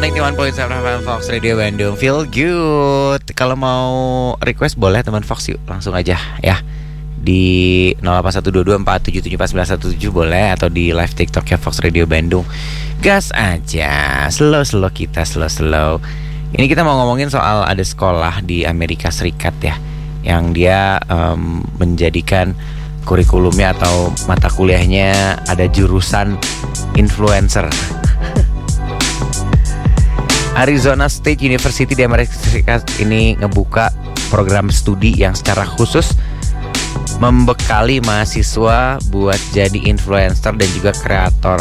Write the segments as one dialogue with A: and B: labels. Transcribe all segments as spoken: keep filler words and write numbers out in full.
A: sembilan puluh satu F M Fox Radio Bandung. Feel good. Kalau mau request boleh teman Fox, yuk langsung aja ya. Di nol delapan satu dua dua empat tujuh tujuh empat sembilan satu tujuh boleh, atau di live TikTok ya Fox Radio Bandung. Gas aja, slow-slow kita, slow-slow. Ini kita mau ngomongin soal ada sekolah di Amerika Serikat ya, yang dia um, menjadikan kurikulumnya atau mata kuliahnya ada jurusan influencer. Arizona State University di Amerika Serikat ini ngebuka program studi yang secara khusus membekali mahasiswa buat jadi influencer dan juga kreator.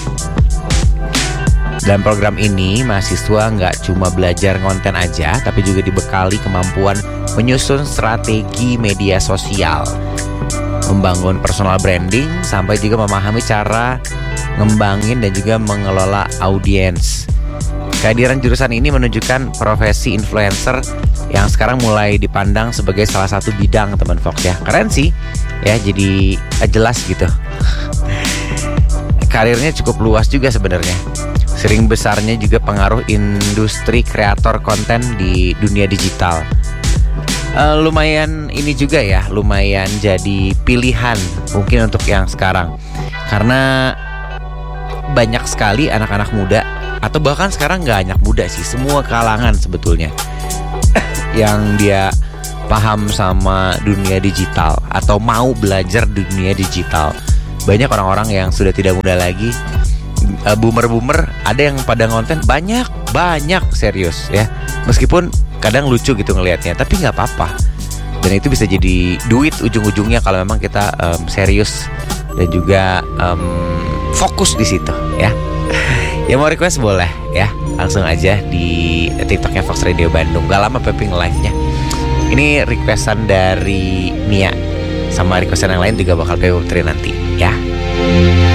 A: Dalam program ini, mahasiswa nggak cuma belajar konten aja, tapi juga dibekali kemampuan menyusun strategi media sosial, membangun personal branding, sampai juga memahami cara ngembangin dan juga mengelola audiens. Kehadiran jurusan ini menunjukkan profesi influencer yang sekarang mulai dipandang sebagai salah satu bidang teman Fox ya. Keren sih ya, jadi jelas gitu. Karirnya cukup luas juga sebenarnya. Sering besarnya juga pengaruh industri kreator konten di dunia digital. Uh, lumayan ini juga ya, lumayan jadi pilihan mungkin untuk yang sekarang. Karena banyak sekali anak-anak muda, atau bahkan sekarang gak banyak muda sih, semua kalangan sebetulnya yang dia paham sama dunia digital atau mau belajar dunia digital. Banyak orang-orang yang sudah tidak muda lagi, uh, boomer-boomer, ada yang pada konten banyak, banyak serius ya. Meskipun kadang lucu gitu ngelihatnya, tapi gak apa-apa. Dan itu bisa jadi duit ujung-ujungnya kalau memang kita um, serius dan juga um, fokus di situ ya. Ya mau request boleh ya, langsung aja di TikToknya Fox Radio Bandung. Gak lama Peping live-nya. Ini requestan dari Nia, sama requestan yang lain juga bakal Peping nanti ya.